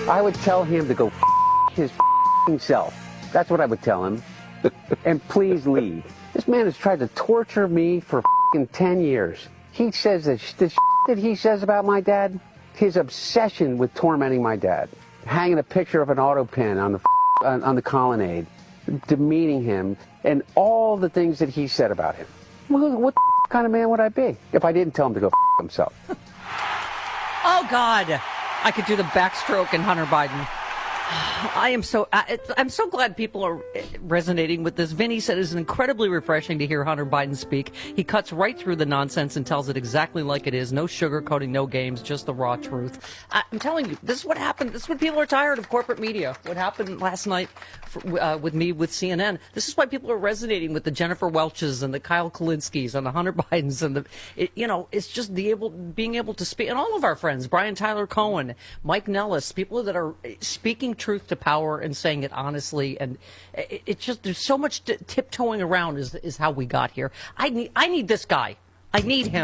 I would tell him to go his self. That's what I would tell him. And please leave. This man has tried to torture me for 10 years. He says that that he says about my dad, his obsession with tormenting my dad, hanging a picture of an auto pen on the colonnade, demeaning him, and all the things that he said about him. Well, what kind of man would I be if I didn't tell him to go himself? Oh, God. I could do the backstroke in Hunter Biden. I'm so glad people are resonating with this. Vinny said it's incredibly refreshing to hear Hunter Biden speak. He cuts right through the nonsense and tells it exactly like it is. No sugarcoating, no games, just the raw truth. I'm telling you, this is what happened. This is what people are tired of corporate media. What happened last night with me with CNN. This is why people are resonating with the Jennifer Welches and the Kyle Kalinskis and the Hunter Bidens and it's just being able to speak. And all of our friends, Brian Tyler Cohen, Mike Nellis, people that are speaking truth to power and saying it honestly, and it's just there's so much tiptoeing around is how we got here. I need this guy. I need him.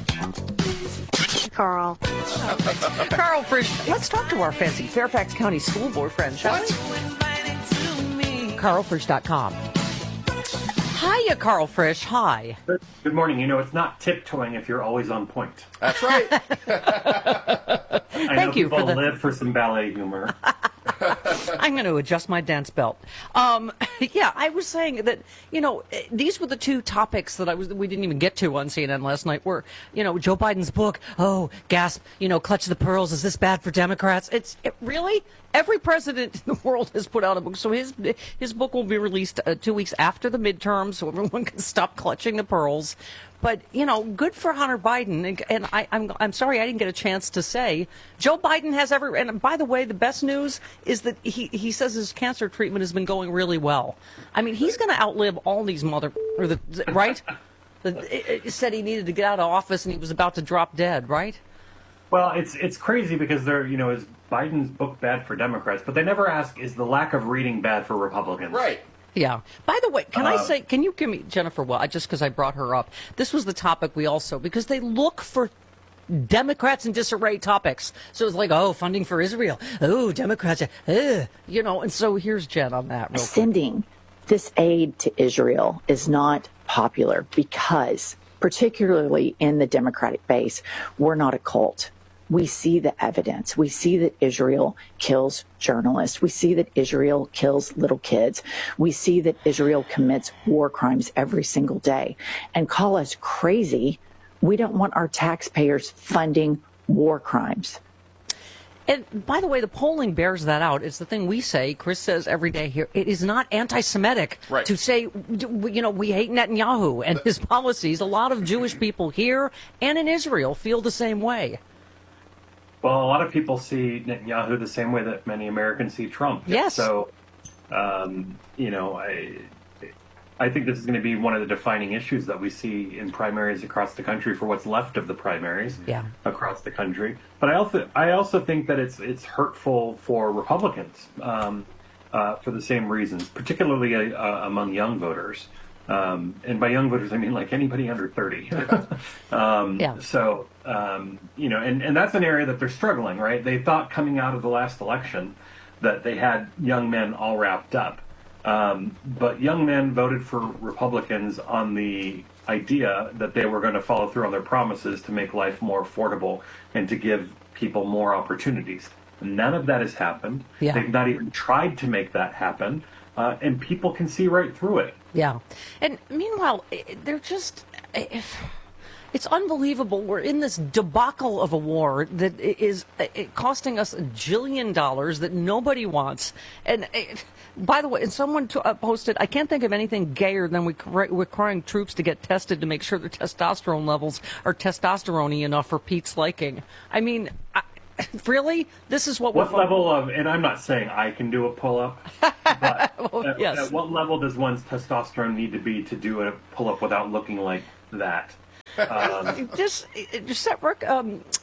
Carl Frisch. Let's talk to our fancy Fairfax County School Board friend, shall we? CarlFrisch.com. Hiya, Carl Frisch. Hi. Good morning. It's not tiptoeing if you're always on point. That's right. I know people live for some ballet humor. I'm going to adjust my dance belt. I was saying that, these were the two topics that we didn't even get to on CNN last night were, Joe Biden's book. Oh, gasp, Clutch the Pearls. Is this bad for Democrats? Really? Every president in the world has put out a book. So his book will be released 2 weeks after the midterm so everyone can stop clutching the pearls. But, good for Hunter Biden. And I'm sorry I didn't get a chance to say, Joe Biden has and by the way, the best news is that he says his cancer treatment has been going really well. I mean, he's going to outlive all these right? It said he needed to get out of office and he was about to drop dead, right? Well, it's crazy because is Biden's book bad for Democrats? But they never ask, is the lack of reading bad for Republicans? Right. Yeah. By the way, can you give me Jennifer? Well, just because I brought her up, this was the topic because they look for Democrats in disarray topics. So it's like, funding for Israel. Oh, Democrats, and so here's Jen on that. Sending this aid to Israel is not popular because, particularly in the Democratic base, we're not a cult. We see the evidence. We see that Israel kills journalists. We see that Israel kills little kids. We see that Israel commits war crimes every single day. And call us crazy. We don't want our taxpayers funding war crimes. And by the way, the polling bears that out. It's the thing we say, Chris says every day here, it is not anti-Semitic to say, we hate Netanyahu and his policies. A lot of Jewish people here and in Israel feel the same way. Well, a lot of people see Netanyahu the same way that many Americans see Trump. Yes. So, I think this is going to be one of the defining issues that we see in primaries across the country for what's left of the primaries across the country. But I also think that it's hurtful for Republicans for the same reasons, particularly among young voters. And by young voters, I mean like anybody under 30. So, and that's an area that they're struggling, right? They thought coming out of the last election that they had young men all wrapped up. But young men voted for Republicans on the idea that they were going to follow through on their promises to make life more affordable and to give people more opportunities. None of that has happened. Yeah. They've not even tried to make that happen. And people can see right through it. Yeah. And meanwhile, they're just... It's unbelievable. We're in this debacle of a war that is costing us $1 jillion that nobody wants. And by the way, and someone posted, I can't think of anything gayer than requiring troops to get tested to make sure their testosterone levels are testosterone-y enough for Pete's liking. I mean... Really? This is what level of, and I'm not saying I can do a pull-up, but at what level does one's testosterone need to be to do a pull-up without looking like that?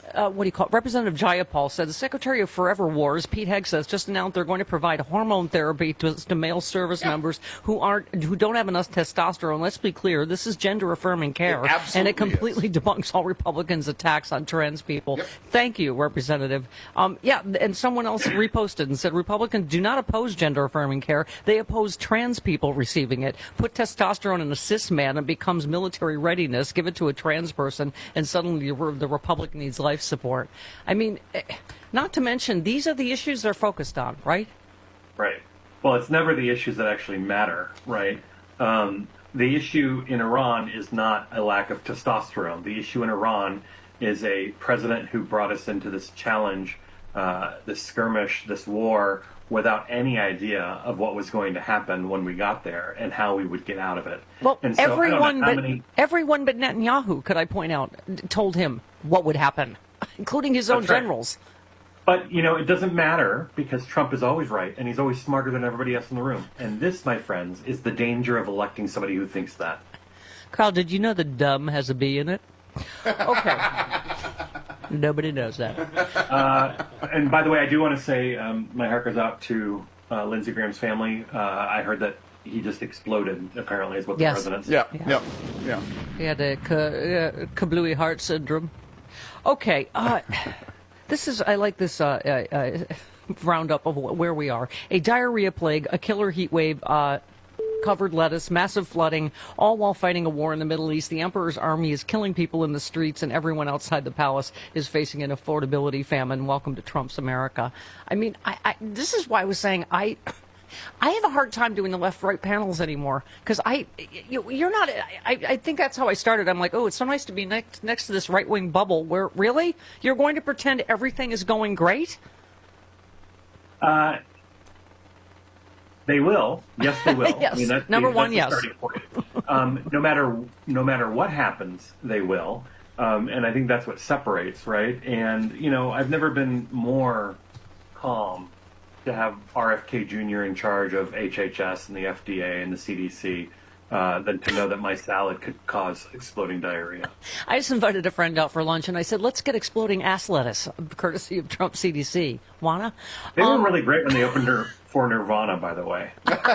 Representative Jayapal said the Secretary of Forever Wars, Pete Hegseth, just announced they're going to provide hormone therapy to male service members who don't have enough testosterone. Let's be clear, this is gender-affirming care, and it completely debunks all Republicans' attacks on trans people. Yep. Thank you, Representative. And someone else reposted and said Republicans do not oppose gender-affirming care; they oppose trans people receiving it. Put testosterone in a cis man and becomes military readiness. Give it to a trans person, and suddenly the Republic needs life support. I mean, not to mention, these are the issues they're focused on, right? Right. Well, it's never the issues that actually matter, right? The issue in Iran is not a lack of testosterone. The issue in Iran is a president who brought us into this challenge, this skirmish, this war, without any idea of what was going to happen when we got there and how we would get out of it. Well, and so, everyone but Netanyahu, could I point out, told him what would happen, including his own generals. But, it doesn't matter because Trump is always right and he's always smarter than everybody else in the room. And this, my friends, is the danger of electing somebody who thinks that. Carl, did you know the dumb has a B in it? Okay. Nobody knows that. And by the way, I do want to say my heart goes out to Lindsey Graham's family. I heard that he just exploded, apparently, is what the president said. Yeah. He had a kablooey heart syndrome. Okay. I like this roundup of where we are. A diarrhea plague, a killer heat wave, covered lettuce, massive flooding, all while fighting a war in the Middle East. The Emperor's army is killing people in the streets, and everyone outside the palace is facing an affordability famine. Welcome to Trump's America. I mean, this is why I was saying I have a hard time doing the left-right panels anymore because you're not. I think that's how I started. I'm like, oh, it's so nice to be next to this right-wing bubble where really you're going to pretend everything is going great. They will. Yes, they will. Yes. I mean, that's Number one, yes. No matter what happens, they will. And I think that's what separates, right? And, I've never been more calm to have RFK Jr. in charge of HHS and the FDA and the CDC than to know that my salad could cause exploding diarrhea. I just invited a friend out for lunch, and I said, let's get exploding ass lettuce, courtesy of Trump CDC. Wanna? They were really great when they opened for Nirvana, by the way.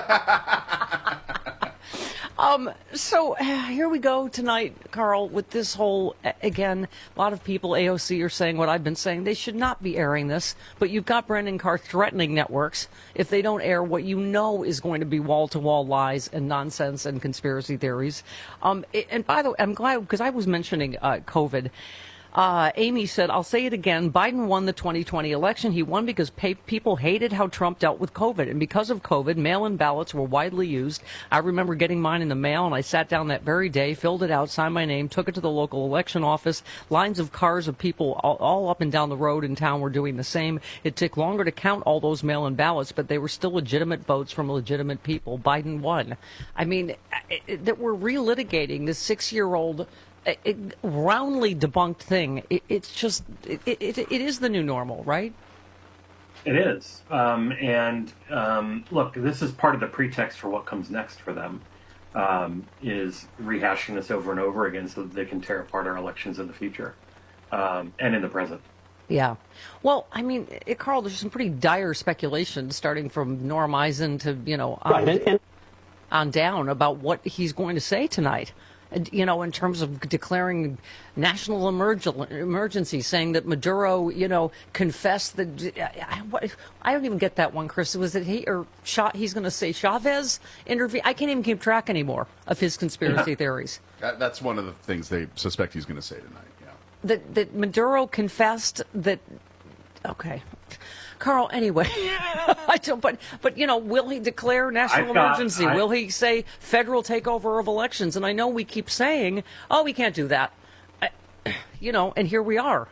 So here we go tonight, Carl, with this whole, again, a lot of people, AOC, are saying what I've been saying. They should not be airing this, but you've got Brendan Carr threatening networks if they don't air what you know is going to be wall-to-wall lies and nonsense and conspiracy theories. And by the way, I'm glad, because I was mentioning COVID. Amy said, I'll say it again, Biden won the 2020 election. He won because people hated how Trump dealt with COVID. And because of COVID, mail-in ballots were widely used. I remember getting mine in the mail, and I sat down that very day, filled it out, signed my name, took it to the local election office. Lines of cars of people all up and down the road in town were doing the same. It took longer to count all those mail-in ballots, but they were still legitimate votes from legitimate people. Biden won. I mean, that we're relitigating this 6-year-old roundly debunked thing. It is the new normal, right? It is. Look, this is part of the pretext for what comes next for them, is rehashing this over and over again so that they can tear apart our elections in the future and in the present. Yeah. Well, I mean, Carl, there's some pretty dire speculation starting from Norm Eisen to, on down about what he's going to say tonight. In terms of declaring national emergency, saying that Maduro, confessed that. I don't even get that one, Chris. Was it he's going to say Chavez intervened? I can't even keep track anymore of his conspiracy theories. That's one of the things they suspect he's going to say tonight. Yeah. That Maduro confessed that. Okay. Carl, anyway, I don't. But will he declare national emergency? Will he say federal takeover of elections? And I know we keep saying, "Oh, we can't do that," and here we are.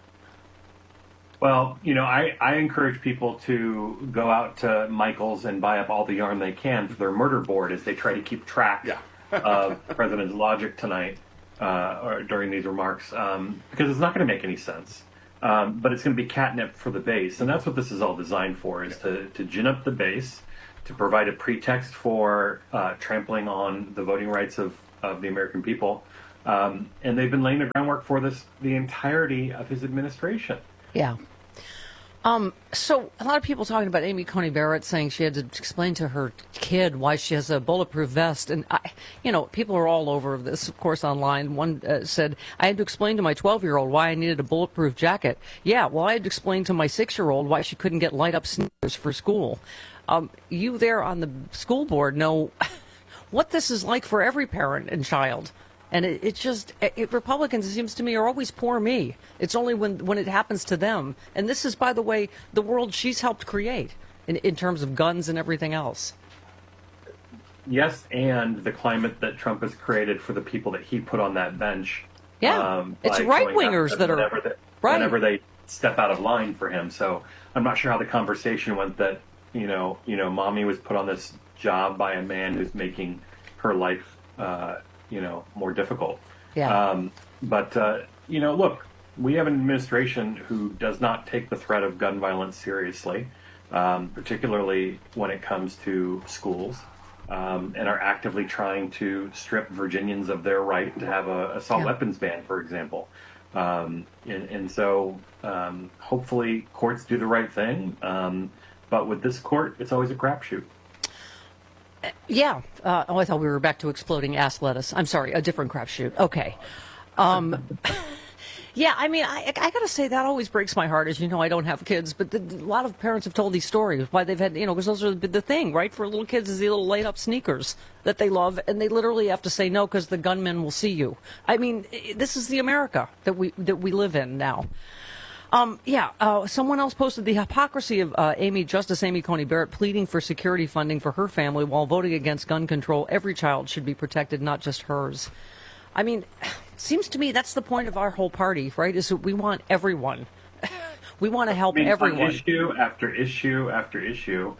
Well, I encourage people to go out to Michael's and buy up all the yarn they can for their murder board as they try to keep track of the president's logic tonight or during these remarks, because it's not going to make any sense. But it's going to be catnip for the base, and that's what this is all designed for, is to gin up the base, to provide a pretext for trampling on the voting rights of the American people, And they've been laying the groundwork for this the entirety of his administration. Yeah. So a lot of people talking about Amy Coney Barrett saying she had to explain to her kid why she has a bulletproof vest. And, people are all over this, of course, online. One said, I had to explain to my 12-year-old why I needed a bulletproof jacket. Yeah, well, I had to explain to my 6-year-old why she couldn't get light-up sneakers for school. You there on the school board know what this is like for every parent and child. And Republicans, it seems to me, are always poor me. It's only when it happens to them. And this is, by the way, the world she's helped create in terms of guns and everything else. Yes, and the climate that Trump has created for the people that he put on that bench. Yeah, it's right-wingers that are... Whenever they step out of line for him. So I'm not sure how the conversation went that, mommy was put on this job by a man who's making her life... more difficult. Yeah. Look, we have an administration who does not take the threat of gun violence seriously, particularly when it comes to schools, and are actively trying to strip Virginians of their right to have a assault weapons ban, for example. So hopefully courts do the right thing. But with this court, it's always a crapshoot. Yeah. I thought we were back to exploding ass lettuce. I'm sorry, a different crapshoot. Okay. Yeah, I mean, I got to say, that always breaks my heart. As you know, I don't have kids, but a lot of parents have told these stories, why they've had, because those are the thing, right? For little kids is the little light-up sneakers that they love, and they literally have to say no because the gunman will see you. I mean, this is the America that we live in now. Someone else posted the hypocrisy of Justice Amy Coney Barrett pleading for security funding for her family while voting against gun control. Every child should be protected, not just hers. I mean, seems to me that's the point of our whole party, right? Is that we want everyone. We want to help everyone. On issue after issue after issue,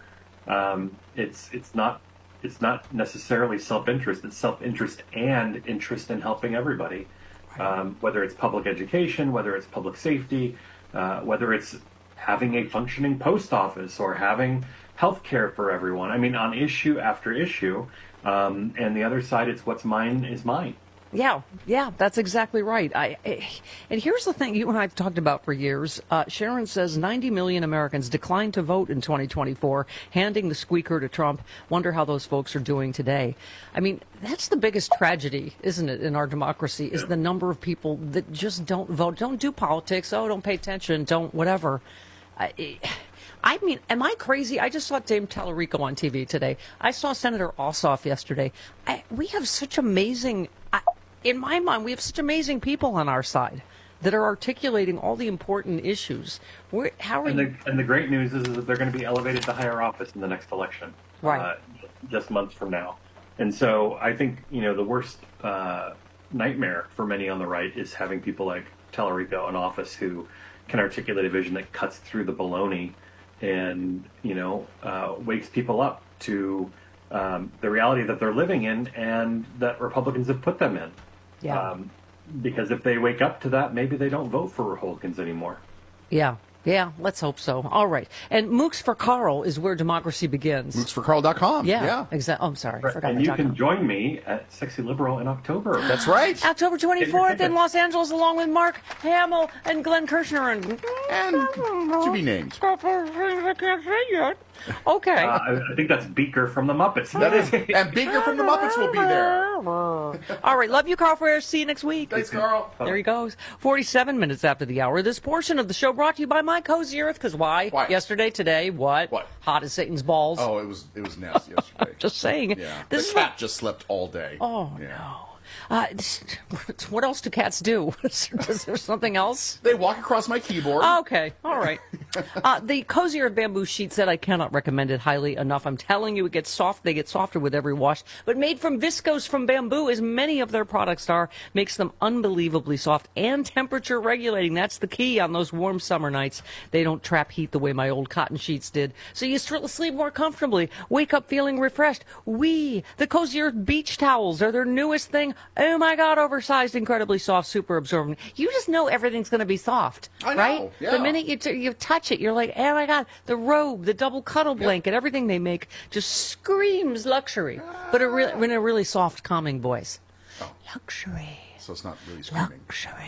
it's not necessarily self-interest. It's self-interest and interest in helping everybody, whether it's public education, whether it's public safety. Whether it's having a functioning post office or having health care for everyone. I mean, on issue after issue. And the other side, it's what's mine is mine. Yeah, that's exactly right. And here's the thing you and I have talked about for years. Sharon says 90 million Americans declined to vote in 2024, handing the squeaker to Trump. Wonder how those folks are doing today. I mean, that's the biggest tragedy, isn't it, in our democracy, is the number of people that just don't vote, don't do politics, don't pay attention, don't whatever. I mean, am I crazy? I just saw Dame Tallarico on TV today. I saw Senator Ossoff yesterday. We have such amazing... in my mind, we have such amazing people on our side that are articulating all the important issues. And the great news is that they're going to be elevated to higher office in the next election, right? Just months from now. And so I think the worst nightmare for many on the right is having people like Tallarico in office who can articulate a vision that cuts through the baloney and wakes people up to the reality that they're living in and that Republicans have put them in. Yeah. Because if they wake up to that, maybe they don't vote for Republicans anymore. Yeah, let's hope so. All right. And Mooks for Carl is where democracy begins. MooksforCarl.com. Yeah. Exactly. Oh, I'm sorry. Right. And you can join me at Sexy Liberal in October. That's right. October 24th in Los Angeles, along with Mark Hamill and Glenn Kirshner. And to be named. I can't say yet. Okay. I think that's Beaker from the Muppets. That is, and Beaker from the Muppets will be there. All right. Love you, Carl Ferrer. See you next week. Thanks, Carl. There he goes. 47 minutes after the hour. This portion of the show brought to you by My Cozy Earth. Because why? Yesterday, today, what? Hot as Satan's balls. Oh, it was nasty yesterday. Just saying. Yeah. The cat just slept all day. Oh, no. What else do cats do? Is there something else? They walk across my keyboard. Okay, all right. The Cozy Earth bamboo sheet set, I cannot recommend it highly enough. I'm telling you, it gets soft. They get softer with every wash. But made from viscose from bamboo, as many of their products are, makes them unbelievably soft and temperature regulating. That's the key on those warm summer nights. They don't trap heat the way my old cotton sheets did. So you sleep more comfortably, wake up feeling refreshed. The Cozy Earth beach towels are their newest thing. Oh my God, oversized, incredibly soft, super absorbent. You just know everything's going to be soft, I know, right? yeah. The minute you touch it, you're like, oh my God, the robe, the double cuddle blanket, everything they make just screams luxury, but in a really soft, calming voice. Luxury. So it's not really screaming. Luxury.